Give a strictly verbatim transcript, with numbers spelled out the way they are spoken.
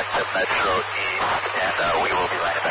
to Metro East, and uh, we will be landing back.